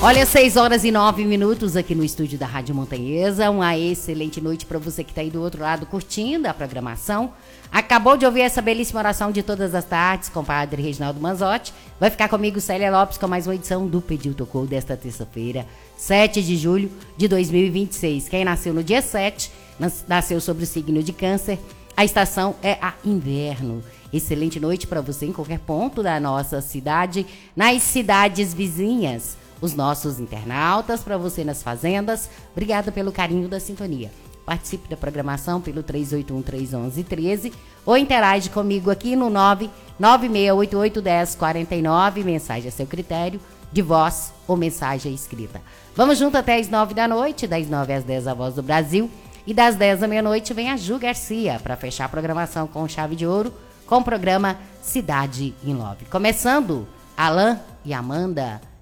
Olha, 6h09 aqui no estúdio da Rádio Montanhesa. Uma excelente noite para você que está aí do outro lado curtindo a programação. Acabou de ouvir essa belíssima oração de todas as tardes com o padre Reginaldo Manzotti. Vai ficar comigo Célia Lopes com mais uma edição do Pediu Tocou desta terça-feira, 7 de julho de 2026. Quem nasceu no dia 7, nasceu sobre o signo de Câncer. A estação é a inverno. Excelente noite para você em qualquer ponto da nossa cidade, nas cidades vizinhas. Os nossos internautas, para você nas fazendas, obrigado pelo carinho da sintonia. Participe da programação pelo 381-311-13 ou interage comigo aqui no 996881049, mensagem a seu critério, de voz ou mensagem escrita. Vamos junto até as 9 da noite, das 9 às 10 a Voz do Brasil, e das 10 da meia-noite vem a Ju Garcia para fechar a programação com chave de ouro, com o programa Cidade in Love. Começando, Alan e Amanda.